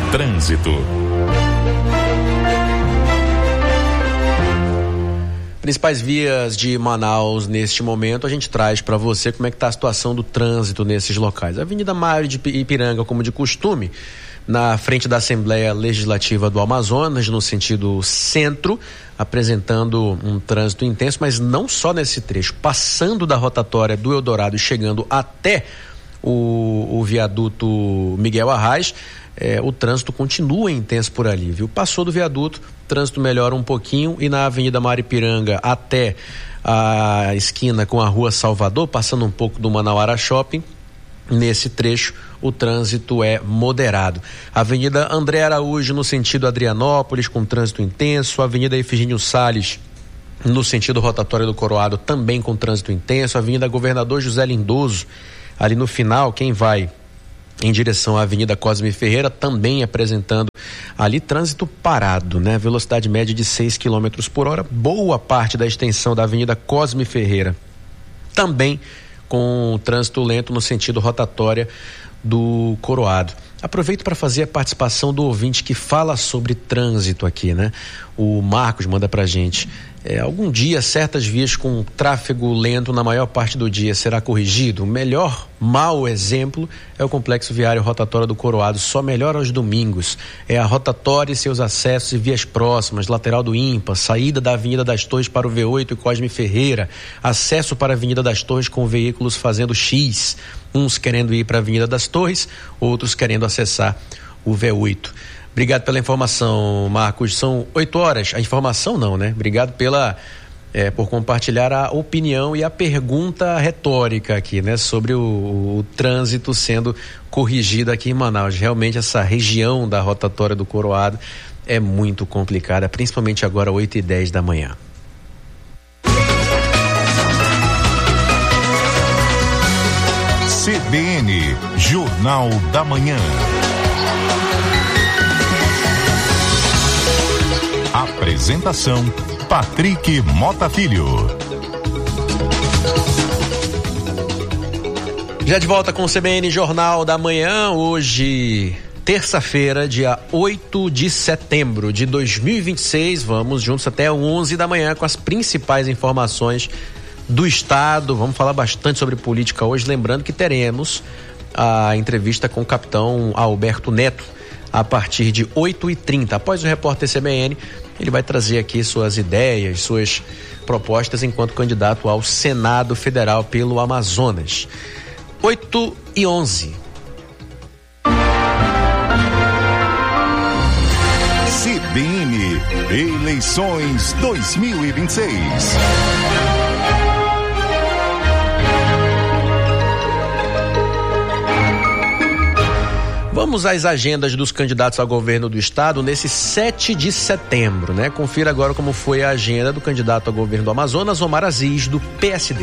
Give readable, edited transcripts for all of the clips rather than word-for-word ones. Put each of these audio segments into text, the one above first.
Trânsito. Principais vias de Manaus neste momento, a gente traz para você como é que está a situação do trânsito nesses locais. Avenida Mário de Ipiranga, como de costume, na frente da Assembleia Legislativa do Amazonas, no sentido centro, apresentando um trânsito intenso, mas não só nesse trecho, passando da rotatória do Eldorado e chegando até o viaduto Miguel Arraes, o trânsito continua intenso por ali, viu? Passou do viaduto, o trânsito melhora um pouquinho, e na Avenida Maripiranga até a esquina com a Rua Salvador, passando um pouco do Manauara Shopping, nesse trecho o trânsito é moderado. Avenida André Araújo no sentido Adrianópolis com trânsito intenso, Avenida Efigênio Salles no sentido rotatório do Coroado também com trânsito intenso, Avenida Governador José Lindoso ali no final, quem vai em direção à Avenida Cosme Ferreira também apresentando ali trânsito parado, né? Velocidade média de 6 km por hora, boa parte da extensão da Avenida Cosme Ferreira também com trânsito lento no sentido rotatória do Coroado. Aproveito para fazer a participação do ouvinte que fala sobre trânsito aqui, né? O Marcos manda pra gente. Algum dia certas vias com tráfego lento na maior parte do dia será corrigido? O melhor mau exemplo é o complexo viário rotatório do Coroado, só melhora aos domingos. É a rotatória e seus acessos e vias próximas, lateral do IMPA, saída da Avenida das Torres para o V8 e Cosme Ferreira, acesso para a Avenida das Torres com veículos fazendo X, uns querendo ir para a Avenida das Torres, outros querendo acessar o V8. Obrigado pela informação, Marcos. São 8 horas. A informação não, né? Obrigado por compartilhar a opinião e a pergunta retórica aqui, né? Sobre o trânsito sendo corrigido aqui em Manaus. Realmente essa região da rotatória do Coroado é muito complicada, principalmente agora 8h10 da manhã. CBN, Jornal da Manhã. Apresentação, Patrick Mota Filho. Já de volta com o CBN Jornal da Manhã, hoje, terça-feira, dia 8 de setembro de 2026. Vamos juntos até 11 da manhã com as principais informações do Estado. Vamos falar bastante sobre política hoje, lembrando que teremos a entrevista com o capitão Alberto Neto a partir de 8h30. Após o repórter CBN, ele vai trazer aqui suas ideias, suas propostas enquanto candidato ao Senado Federal pelo Amazonas. 8h11. CBN Eleições 2026. Vamos às agendas dos candidatos ao governo do estado nesse 7 de setembro, né? Confira agora como foi a agenda do candidato ao governo do Amazonas, Omar Aziz, do PSD.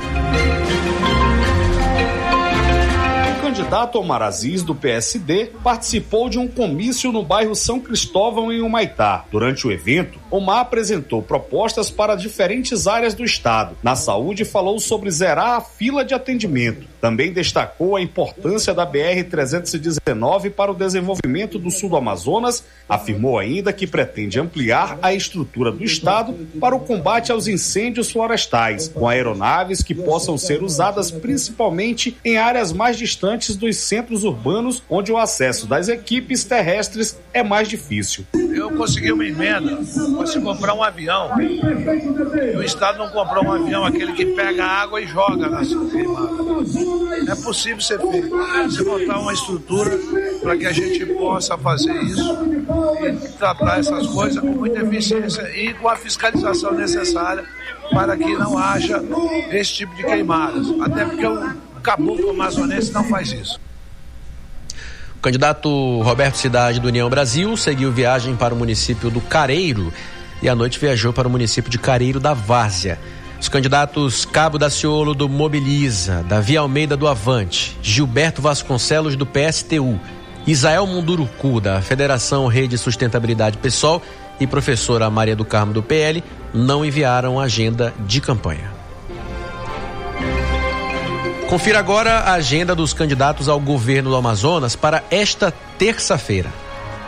O candidato Omar Aziz, do PSD, participou de um comício no bairro São Cristóvão, em Humaitá. Durante o evento, Omar apresentou propostas para diferentes áreas do estado. Na saúde, falou sobre zerar a fila de atendimento. Também destacou a importância da BR-319 para o desenvolvimento do sul do Amazonas. Afirmou ainda que pretende ampliar a estrutura do estado para o combate aos incêndios florestais, com aeronaves que possam ser usadas principalmente em áreas mais distantes dos centros urbanos, onde o acesso das equipes terrestres é mais difícil. Eu consegui uma emenda para se comprar um avião. E o estado não comprou um avião, aquele que pega a água e joga nas queimadas. É possível ser feito. Você montar uma estrutura para que a gente possa fazer isso e tratar essas coisas com muita eficiência e com a fiscalização necessária para que não haja esse tipo de queimadas. Até porque o caboclo amazonense não faz isso. O candidato Roberto Cidade, do União Brasil, seguiu viagem para o município do Careiro e à noite viajou para o município de Careiro da Várzea. Os candidatos Cabo Daciolo, do Mobiliza, Davi Almeida, do Avante, Gilberto Vasconcelos, do PSTU, Isael Munduruku, da Federação Rede Sustentabilidade PSOL, e professora Maria do Carmo, do PL, não enviaram agenda de campanha. Confira agora a agenda dos candidatos ao governo do Amazonas para esta terça-feira.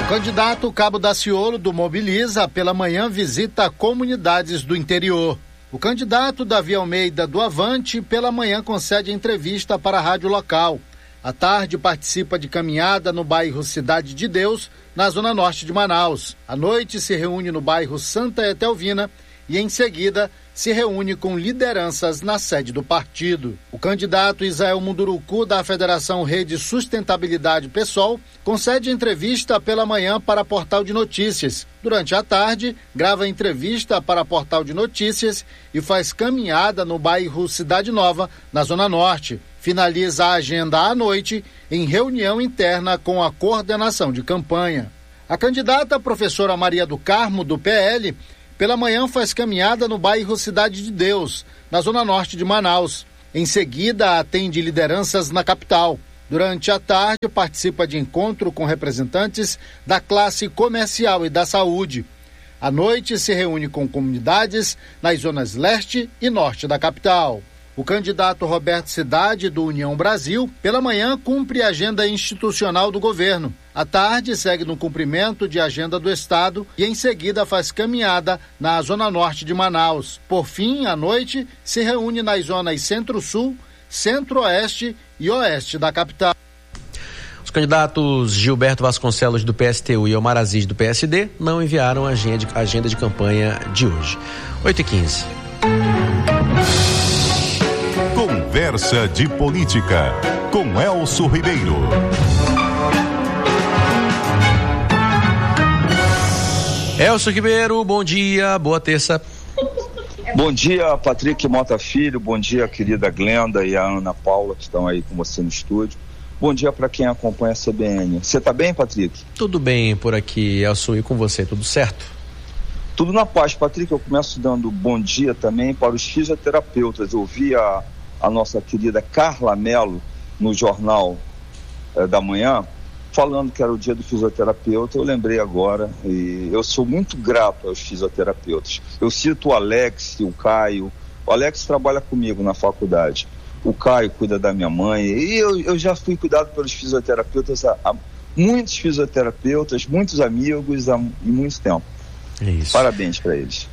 O candidato Cabo Daciolo do Mobiliza pela manhã visita comunidades do interior. O candidato Davi Almeida do Avante pela manhã concede entrevista para a rádio local. À tarde participa de caminhada no bairro Cidade de Deus, na zona norte de Manaus. À noite se reúne no bairro Santa Etelvina e em seguida se reúne com lideranças na sede do partido. O candidato Isael Munduruku, da Federação Rede Sustentabilidade PSOL, concede entrevista pela manhã para Portal de Notícias. Durante a tarde, grava entrevista para Portal de Notícias e faz caminhada no bairro Cidade Nova, na Zona Norte. Finaliza a agenda à noite em reunião interna com a coordenação de campanha. A candidata professora Maria do Carmo, do PL, pela manhã faz caminhada no bairro Cidade de Deus, na zona norte de Manaus. Em seguida, atende lideranças na capital. Durante a tarde, participa de encontro com representantes da classe comercial e da saúde. À noite, se reúne com comunidades nas zonas leste e norte da capital. O candidato Roberto Cidade, do União Brasil, pela manhã cumpre a agenda institucional do governo. À tarde, segue no cumprimento de agenda do Estado e, em seguida, faz caminhada na zona norte de Manaus. Por fim, à noite, se reúne nas zonas Centro-Sul, Centro-Oeste e Oeste da capital. Os candidatos Gilberto Vasconcelos, do PSTU, e Omar Aziz, do PSD, não enviaram a agenda de campanha de hoje. 8h15. Conversa de Política, com Elcio Ribeiro. Elcio Ribeiro, bom dia, boa terça. Bom dia, Patrick Mota Filho, bom dia, querida Glenda e a Ana Paula, que estão aí com você no estúdio. Bom dia para quem acompanha a CBN. Você tá bem, Patrick? Tudo bem por aqui, Elcio, e com você, tudo certo? Tudo na paz, Patrick. Eu começo dando bom dia também para os fisioterapeutas. Eu vi a nossa querida Carla Mello no Jornal da Manhã, falando que era o dia do fisioterapeuta. Eu lembrei agora, e eu sou muito grato aos fisioterapeutas. Eu cito o Alex e o Caio. O Alex trabalha comigo na faculdade. O Caio cuida da minha mãe. E eu já fui cuidado pelos fisioterapeutas, muitos fisioterapeutas, muitos amigos há muito tempo. Isso. Parabéns para eles.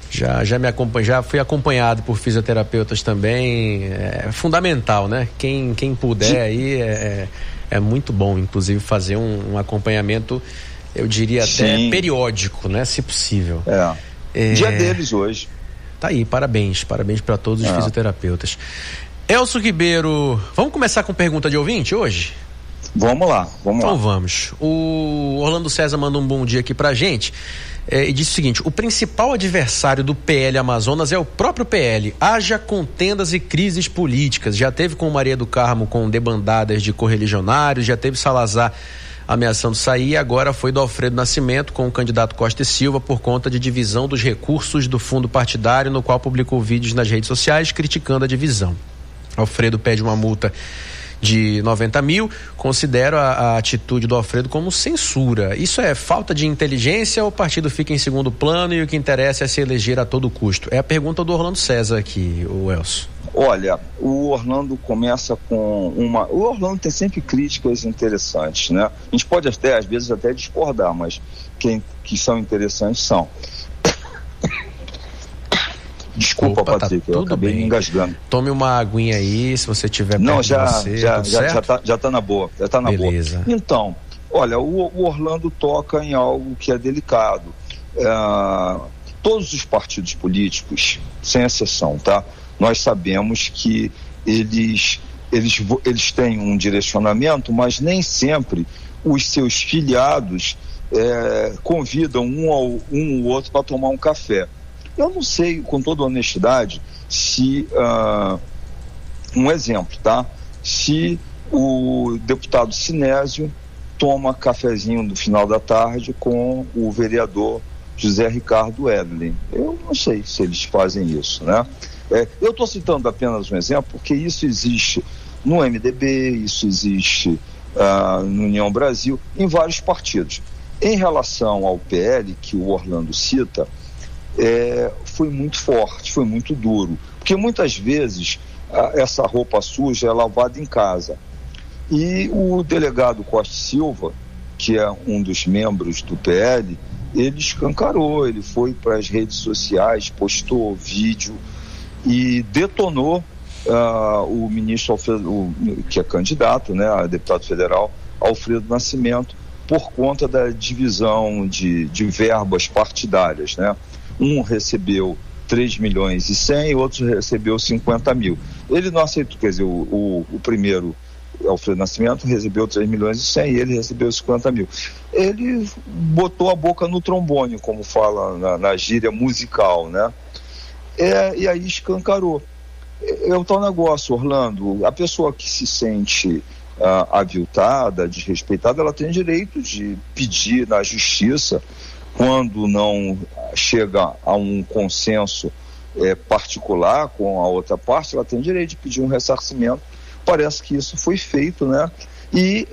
Já fui acompanhado por fisioterapeutas também. É fundamental, né? Quem puder aí é muito bom, inclusive, fazer um acompanhamento, eu diria até periódico, né? Se possível. Dia deles hoje. Tá aí, parabéns para todos os fisioterapeutas. Elcio Ribeiro, vamos começar com pergunta de ouvinte hoje? Vamos lá. Então vamos. O Orlando César manda um bom dia aqui pra gente. E disse o seguinte: o principal adversário do PL Amazonas é o próprio PL. Haja contendas e crises políticas. Já teve com Maria do Carmo com debandadas de correligionários, já teve Salazar ameaçando sair, agora foi do Alfredo Nascimento com o candidato Costa e Silva por conta de divisão dos recursos do fundo partidário, no qual publicou vídeos nas redes sociais criticando a divisão. Alfredo pede uma multa de 90 mil, considero a atitude do Alfredo como censura. Isso é falta de inteligência ou o partido fica em segundo plano e o que interessa é se eleger a todo custo? É a pergunta do Orlando César aqui, o Elcio. Olha, o Orlando começa com o Orlando tem sempre críticas interessantes, né? A gente pode até, às vezes, até discordar, mas que são interessantes são. Desculpa, Patrick, eu acabei me engasgando. Tome uma aguinha aí, se você tiver perto de você. Já tá na boa. Beleza. Então, olha, o Orlando toca em algo que é delicado. Todos os partidos políticos, sem exceção, tá? Nós sabemos que eles têm um direcionamento, mas nem sempre os seus filiados convidam um ou outro para tomar um café. Eu não sei, com toda honestidade, se um exemplo, tá? Se o deputado Sinésio toma cafezinho no final da tarde com o vereador José Ricardo Evelyn. Eu não sei se eles fazem isso, né? Eu estou citando apenas um exemplo porque isso existe no MDB, isso existe no União Brasil, em vários partidos. Em relação ao PL, que o Orlando cita, foi muito forte, foi muito duro, porque muitas vezes essa roupa suja é lavada em casa. E o delegado Costa Silva, que é um dos membros do PL, ele escancarou, ele foi para as redes sociais, postou vídeo e detonou o ministro Alfredo, que é candidato, né, a deputado federal, Alfredo Nascimento, por conta da divisão de verbas partidárias, né? Um recebeu 3 milhões e 100 e outro recebeu 50 mil. Ele não aceitou, quer dizer, o primeiro, Alfredo Nascimento, recebeu 3 milhões e 100 e ele recebeu 50 mil. Ele botou a boca no trombone, como fala na gíria musical, né? E aí escancarou. É o tal negócio, Orlando, a pessoa que se sente aviltada, desrespeitada, ela tem direito de pedir na justiça, quando não chega a um consenso particular com a outra parte, ela tem direito de pedir um ressarcimento. Parece que isso foi feito, né? E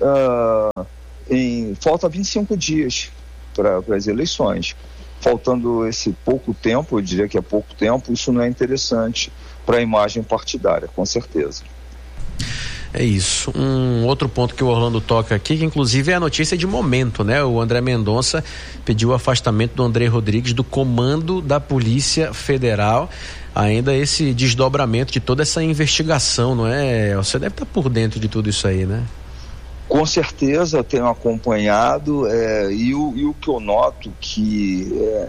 falta 25 dias para as eleições. Faltando esse pouco tempo, eu diria que é pouco tempo, isso não é interessante para a imagem partidária, com certeza. É isso. Um outro ponto que o Orlando toca aqui, que inclusive é a notícia de momento, né? O André Mendonça pediu o afastamento do André Rodrigues do comando da Polícia Federal. Ainda esse desdobramento de toda essa investigação, não é? Você deve estar por dentro de tudo isso aí, né? Com certeza, tenho acompanhado e o que eu noto que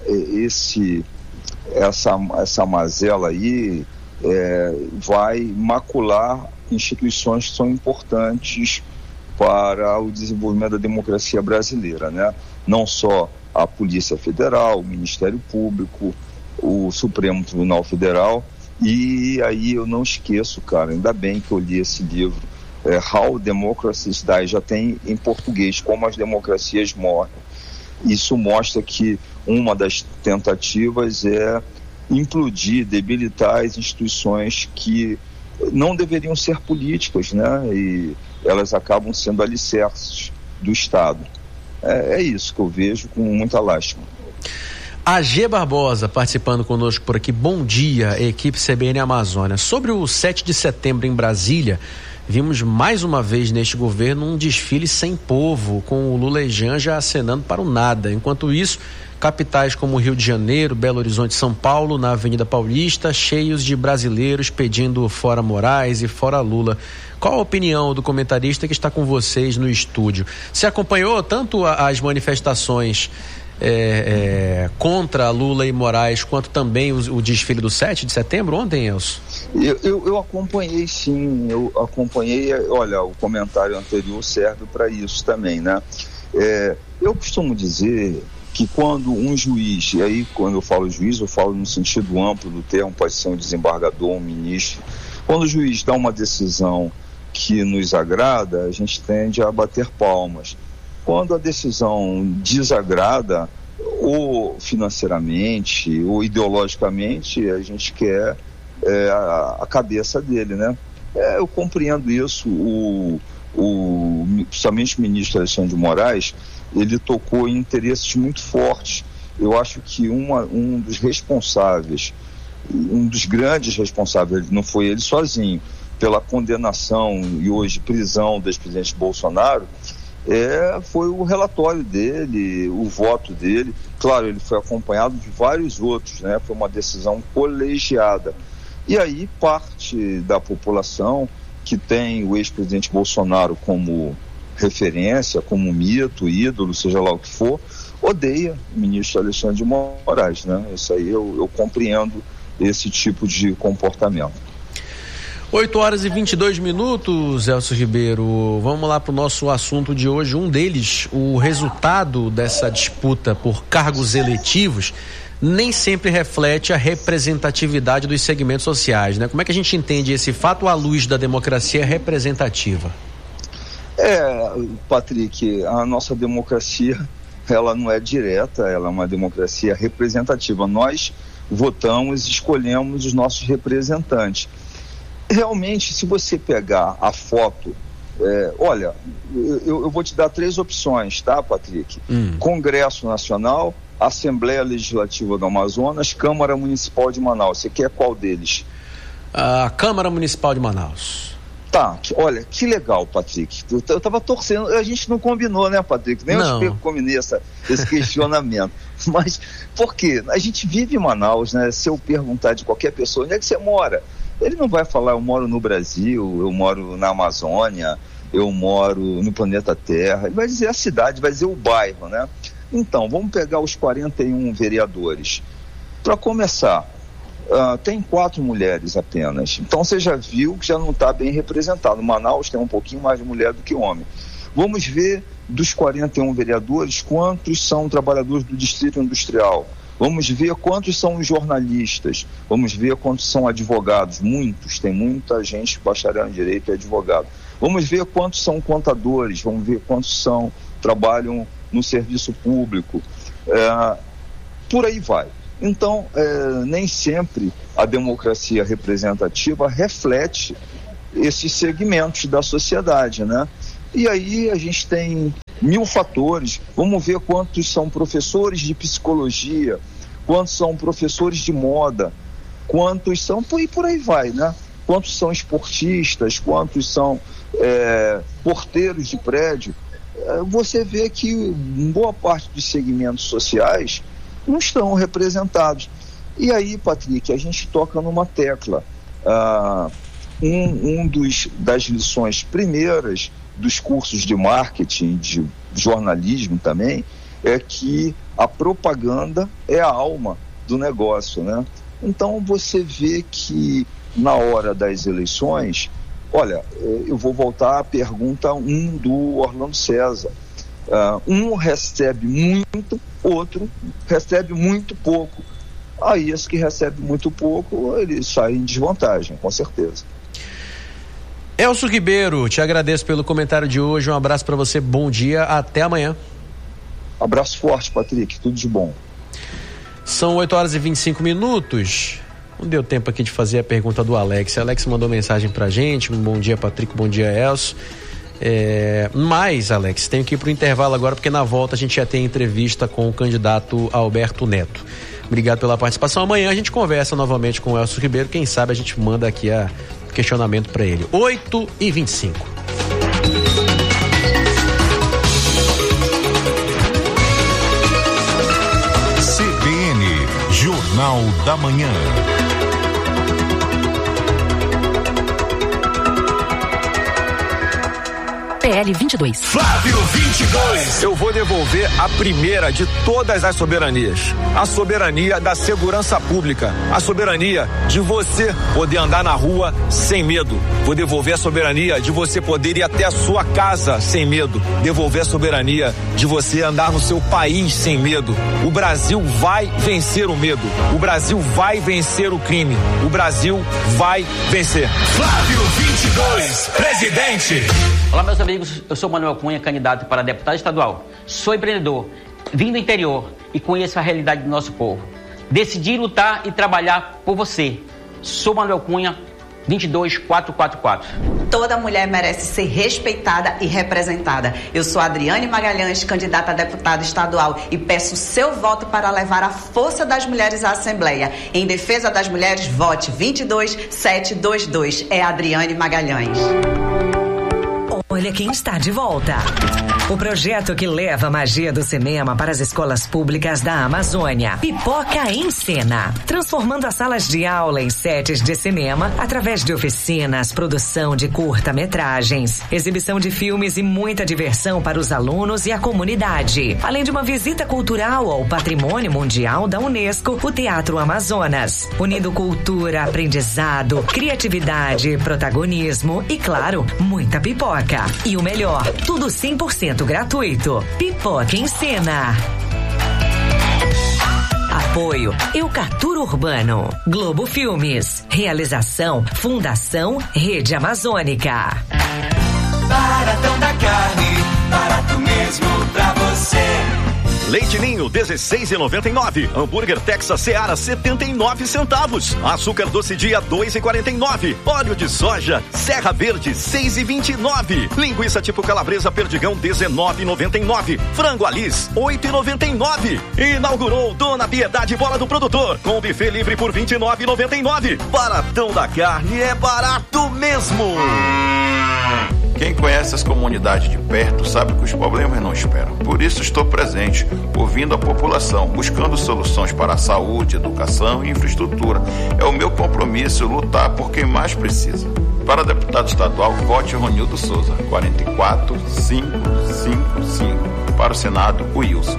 essa mazela aí vai macular instituições que são importantes para o desenvolvimento da democracia brasileira, né? Não só a Polícia Federal, o Ministério Público, o Supremo Tribunal Federal. E aí eu não esqueço, cara, ainda bem que eu li esse livro, How Democracies Die, já tem em português, Como as Democracias Morrem. Isso mostra que uma das tentativas é implodir, debilitar as instituições que não deveriam ser políticas, né? E elas acabam sendo alicerces do Estado. É isso que eu vejo com muita lástima. AG Barbosa participando conosco por aqui. Bom dia, equipe CBN Amazônia. Sobre o 7 de setembro em Brasília, vimos mais uma vez neste governo um desfile sem povo, com o Lula e Janja acenando para o nada. Enquanto isso, capitais como Rio de Janeiro, Belo Horizonte e São Paulo, na Avenida Paulista, cheios de brasileiros pedindo fora Moraes e fora Lula. Qual a opinião do comentarista que está com vocês no estúdio? Você acompanhou tanto as manifestações contra Lula e Moraes, quanto também o desfile do 7 de setembro ontem, Elcio? Eu acompanhei, sim, olha, o comentário anterior serve para isso também, né? Eu costumo dizer que quando um juiz, e aí quando eu falo juiz, eu falo no sentido amplo do termo, pode ser um desembargador, um ministro, quando o juiz dá uma decisão que nos agrada, a gente tende a bater palmas. Quando a decisão desagrada, ou financeiramente, ou ideologicamente, a gente quer a cabeça dele, né? Eu compreendo isso. Somente o ministro Alexandre de Moraes, ele tocou em interesses muito fortes. Eu acho que um dos responsáveis, um dos grandes responsáveis, não foi ele sozinho, pela condenação e hoje prisão do ex-presidente Bolsonaro, foi o relatório dele, o voto dele. Claro, ele foi acompanhado de vários outros, né? Foi uma decisão colegiada. E aí parte da população que tem o ex-presidente Bolsonaro como referência, como mito, ídolo, seja lá o que for, odeia o ministro Alexandre de Moraes, né? Isso aí eu compreendo esse tipo de comportamento. 8h22, Elcio Ribeiro. Vamos lá para o nosso assunto de hoje. Um deles, o resultado dessa disputa por cargos eletivos nem sempre reflete a representatividade dos segmentos sociais, né? Como é que a gente entende esse fato à luz da democracia representativa? Patrick, a nossa democracia, ela não é direta, ela é uma democracia representativa. Nós votamos e escolhemos os nossos representantes. Realmente, se você pegar a foto, olha, eu vou te dar 3 opções, tá, Patrick? Congresso Nacional, Assembleia Legislativa do Amazonas, Câmara Municipal de Manaus. Você quer qual deles? A Câmara Municipal de Manaus. Tá, olha, que legal, Patrick. Eu tava torcendo, a gente não combinou, né, Patrick? Nem eu combinei esse questionamento. Mas por quê? A gente vive em Manaus, né? Se eu perguntar de qualquer pessoa, onde é que você mora? Ele não vai falar, eu moro no Brasil, eu moro na Amazônia, eu moro no planeta Terra. Ele vai dizer a cidade, vai dizer o bairro, né? Então, vamos pegar os 41 vereadores. Para começar, tem 4 mulheres apenas. Então você já viu que já não está bem representado. Manaus tem um pouquinho mais de mulher do que homem. Vamos ver dos 41 vereadores quantos são trabalhadores do Distrito Industrial. Vamos ver quantos são os jornalistas. Vamos ver quantos são advogados. Muitos, tem muita gente bacharel em direito e advogado. Vamos ver quantos são contadores. Vamos ver quantos trabalham no serviço público. Por aí vai. Então, nem sempre a democracia representativa reflete esses segmentos da sociedade, né? E aí a gente tem 1000 fatores. Vamos ver quantos são professores de psicologia, quantos são professores de moda, quantos são, e por aí vai, né? Quantos são esportistas, quantos são porteiros de prédio. Você vê que boa parte dos segmentos sociais não estão representados. E aí, Patrick, a gente toca numa tecla. Das lições primeiras dos cursos de marketing, de jornalismo também, é que a propaganda é a alma do negócio, né? Então você vê que na hora das eleições, olha, eu vou voltar à pergunta 1 do Orlando César. Um recebe muito, outro recebe muito pouco. Aí esse que recebe muito pouco, ele sai em desvantagem, com certeza. Elcio Ribeiro, te agradeço pelo comentário de hoje, um abraço para você, bom dia, até amanhã. Abraço forte, Patrick, tudo de bom. São 8h25. Não deu tempo aqui de fazer a pergunta do Alex. Alex mandou mensagem pra gente, bom dia, Patrick, bom dia, Elcio. Mas, Alex, tenho que ir pro intervalo agora, porque na volta a gente já tem entrevista com o candidato Alberto Neto. Obrigado pela participação. Amanhã a gente conversa novamente com o Elcio Ribeiro. Quem sabe a gente manda aqui questionamento para ele. 8h25. CBN, Jornal da Manhã. PL 22. Flávio 22. Eu vou devolver a primeira de todas as soberanias. A soberania da segurança pública. A soberania de você poder andar na rua sem medo. Vou devolver a soberania de você poder ir até a sua casa sem medo. Devolver a soberania de você andar no seu país sem medo. O Brasil vai vencer o medo. O Brasil vai vencer o crime. O Brasil vai vencer. Flávio 22, presidente. Olá, meus amigos, eu sou Manuel Cunha, candidato para deputado estadual. Sou empreendedor, vim do interior e conheço a realidade do nosso povo. Decidi lutar e trabalhar por você. Sou Manuel Cunha, 22444. Toda mulher merece ser respeitada e representada. Eu sou Adriane Magalhães, candidata a deputada estadual, e peço seu voto para levar a força das mulheres à Assembleia. Em defesa das mulheres, vote 22722. É Adriane Magalhães. Olha quem está de volta. O projeto que leva a magia do cinema para as escolas públicas da Amazônia. Pipoca em Cena. Transformando as salas de aula em sets de cinema através de oficinas, produção de curta-metragens, exibição de filmes e muita diversão para os alunos e a comunidade. Além de uma visita cultural ao Patrimônio Mundial da Unesco, o Teatro Amazonas. Unindo cultura, aprendizado, criatividade, protagonismo e, claro, muita pipoca. E o melhor, tudo 100% gratuito. Pipoca em Cena. Apoio Eucatur Urbano. Globo Filmes. Realização Fundação Rede Amazônica. Baratão da carne, barato mesmo pra você. Leite Ninho, R$16,99. Hambúrguer Texas Seara, 79 centavos. Açúcar doce dia, R$2,49. Óleo de soja Serra Verde, R$6,29. Linguiça tipo calabresa Perdigão, R$19,99. Frango Alice, R$8,99. Inaugurou Dona Piedade Bola do Produtor, com buffet livre por R$29,99. Baratão da carne é barato mesmo. Quem conhece as comunidades de perto sabe que os problemas não esperam. Por isso estou presente, ouvindo a população, buscando soluções para a saúde, educação e infraestrutura. É o meu compromisso lutar por quem mais precisa. Para deputado estadual, vote Ronildo Souza, 44555. Para o Senado, Wilson,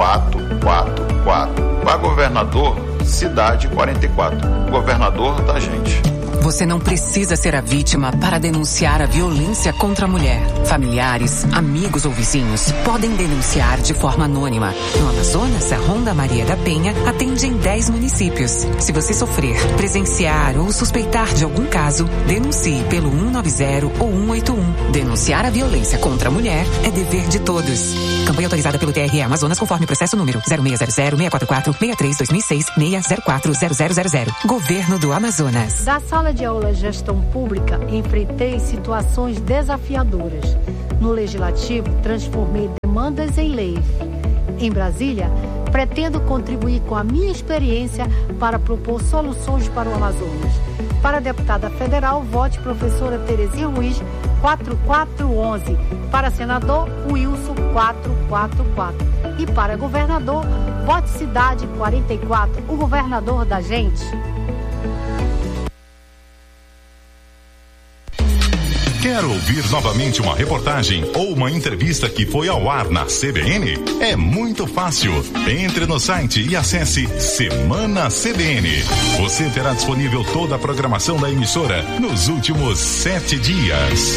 444. Para governador, Cidade 44. Governador da gente. Você não precisa ser a vítima para denunciar a violência contra a mulher. Familiares, amigos ou vizinhos podem denunciar de forma anônima. No Amazonas, a Ronda Maria da Penha atende em 10 municípios. Se você sofrer, presenciar ou suspeitar de algum caso, denuncie pelo 190 ou 181. Denunciar a violência contra a mulher é dever de todos. Campanha autorizada pelo TRE Amazonas conforme processo número 0600-644-63-26-604-0000. Governo do Amazonas. Da sala de aula Gestão Pública, enfrentei situações desafiadoras. No Legislativo, transformei demandas em leis. Em Brasília, pretendo contribuir com a minha experiência para propor soluções para o Amazonas. Para a deputada federal, vote professora Terezinha Luiz, 4411. Para senador, Wilson, 444. E para governador, vote Cidade 44, o governador da gente. Quer ouvir novamente uma reportagem ou uma entrevista que foi ao ar na CBN? É muito fácil. Entre no site e acesse Semana CBN. Você terá disponível toda a programação da emissora nos últimos 7 dias.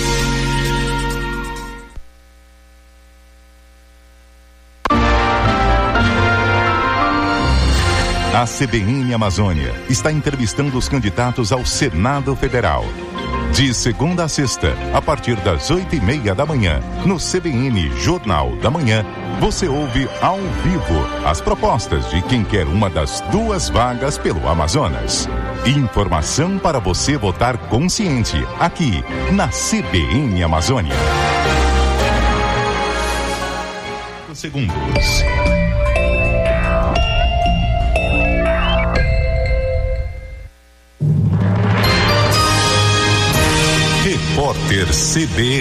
A CBN Amazônia está entrevistando os candidatos ao Senado Federal. De segunda a sexta, a partir das 8:30 da manhã, no CBN Jornal da Manhã, você ouve ao vivo as propostas de quem quer uma das 2 vagas pelo Amazonas. Informação para você votar consciente, aqui na CBN Amazônia. Segundos. Repórter CBN.